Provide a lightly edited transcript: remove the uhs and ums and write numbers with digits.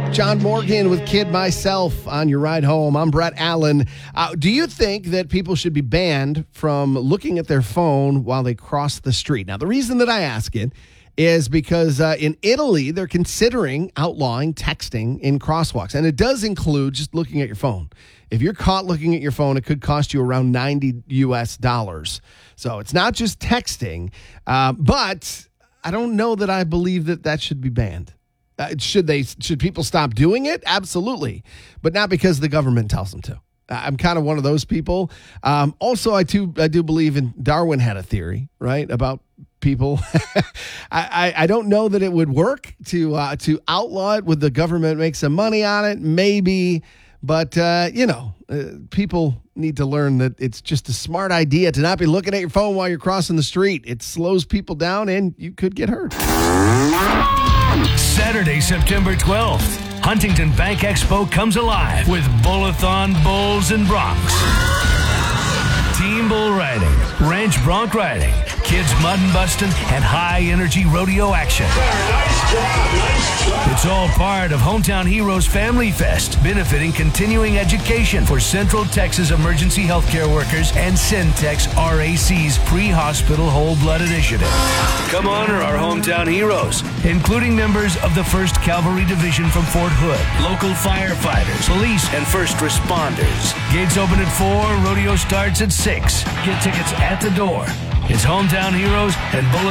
John Morgan with Kid Myself on your ride home. I'm Brett Allen. Do you think that people should be banned from looking at their phone while they cross the street? Now, the reason that I ask it is because in Italy, they're considering outlawing texting in crosswalks. And it does include just looking at your phone. If you're caught looking at your phone, it could cost you around $90 US. So it's not just texting, but I don't know that I believe that should be banned. Should people stop doing it? Absolutely. But not because the government tells them to. I'm kind of one of those people. Also, I do believe in Darwin had a theory, right, about people. I don't know that it would work to outlaw it. Would the government make some money on it? Maybe. But, people need to learn that it's just a smart idea to not be looking at your phone while you're crossing the street. It slows people down and you could get hurt. Saturday, September 12th, Huntington Bank Expo comes alive with Bullathon Bulls and Broncs. Team bull riding, ranch bronc riding, kids mud and busting, and high-energy rodeo action. Nice job. It's all part of Hometown Heroes Family Fest, benefiting continuing education for Central Texas Emergency Healthcare Workers and Centex RAC's pre-hospital whole blood initiative. Come honor our hometown heroes, including members of the 1st Cavalry Division from Fort Hood, local firefighters, police, and first responders. Gates open at 4, rodeo starts at 6. Get tickets at the door. It's Hometown Heroes and Bullet